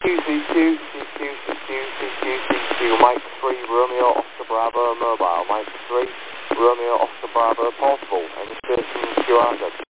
Mike 3, Romeo, Oscar Bravo, mobile. Mike 3, Romeo, Oscar Bravo, portable. Any stations you are